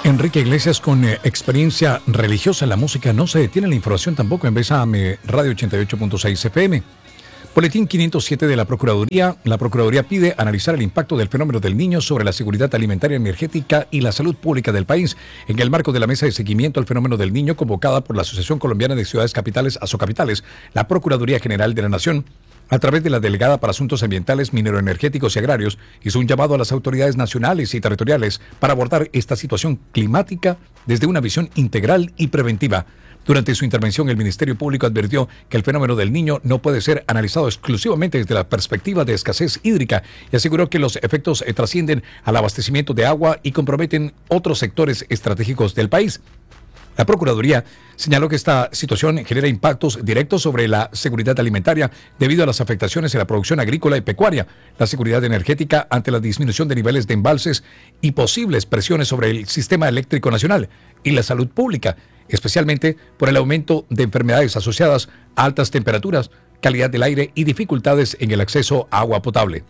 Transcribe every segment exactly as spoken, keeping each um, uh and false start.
Enrique Iglesias con eh, experiencia religiosa en la música no se detiene la información tampoco en Bésame Radio ochenta y ocho punto seis F M. Boletín quinientos siete de la Procuraduría. La Procuraduría pide analizar el impacto del fenómeno del Niño sobre la seguridad alimentaria, energética y la salud pública del país en el marco de la mesa de seguimiento al fenómeno del Niño convocada por la Asociación Colombiana de Ciudades Capitales, Asocapitales, la Procuraduría General de la Nación, a través de la Delegada para Asuntos Ambientales, Mineroenergéticos y Agrarios, hizo un llamado a las autoridades nacionales y territoriales para abordar esta situación climática desde una visión integral y preventiva. Durante su intervención, el Ministerio Público advirtió que el fenómeno del Niño no puede ser analizado exclusivamente desde la perspectiva de escasez hídrica y aseguró que los efectos eh, trascienden al abastecimiento de agua y comprometen otros sectores estratégicos del país. La Procuraduría señaló que esta situación genera impactos directos sobre la seguridad alimentaria debido a las afectaciones en la producción agrícola y pecuaria, la seguridad energética ante la disminución de niveles de embalses y posibles presiones sobre el sistema eléctrico nacional y la salud pública, especialmente por el aumento de enfermedades asociadas a altas temperaturas, calidad del aire y dificultades en el acceso a agua potable.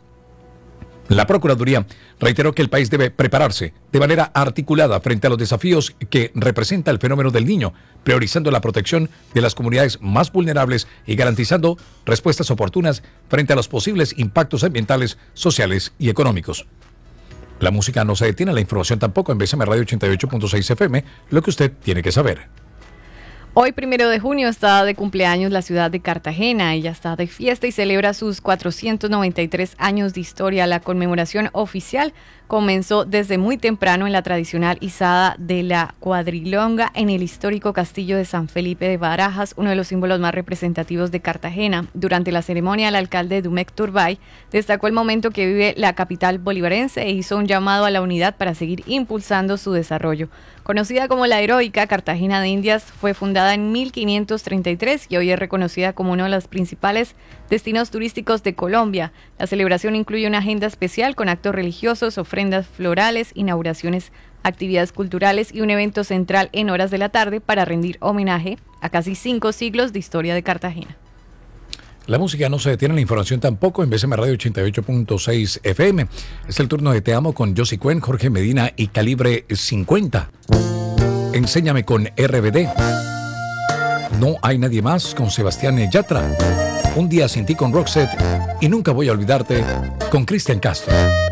La Procuraduría reiteró que el país debe prepararse de manera articulada frente a los desafíos que representa el fenómeno del Niño, priorizando la protección de las comunidades más vulnerables y garantizando respuestas oportunas frente a los posibles impactos ambientales, sociales y económicos. La música no se detiene, la información tampoco en Bésame Radio ochenta y ocho punto seis F M, lo que usted tiene que saber. Hoy, primero de junio, está de cumpleaños la ciudad de Cartagena. Ella está de fiesta y celebra sus cuatrocientos noventa y tres años de historia. La conmemoración oficial comenzó desde muy temprano en la tradicional izada de la cuadrilonga en el histórico castillo de San Felipe de Barajas, uno de los símbolos más representativos de Cartagena. Durante la ceremonia, el alcalde Dumec Turbay destacó el momento que vive la capital bolivarense e hizo un llamado a la unidad para seguir impulsando su desarrollo. Conocida como la heroica Cartagena de Indias, fue fundada en mil quinientos treinta y tres y hoy es reconocida como uno de los principales destinos turísticos de Colombia. La celebración incluye una agenda especial con actos religiosos, ofrendas florales, inauguraciones, actividades culturales y un evento central en horas de la tarde para rendir homenaje a casi cinco siglos de historia de Cartagena. La música no se detiene, la información tampoco en Bésame Radio ochenta y ocho punto seis F M. Es el turno de Te Amo con Josie Cuen, Jorge Medina y Calibre cincuenta. Enséñame con R B D. No hay nadie más con Sebastián Yatra. Un día sin ti con Roxette y Nunca voy a olvidarte con Cristian Castro.